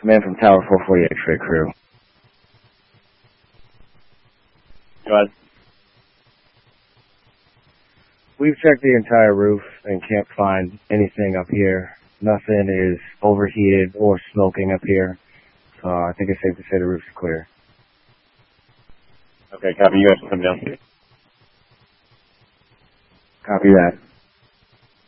Man from Tower 440 X-ray crew. Go ahead. We've checked the entire roof and can't find anything up here. Nothing is overheated or smoking up here. So I think it's safe to say the roof's clear. Okay, copy. You guys can come down. Copy that.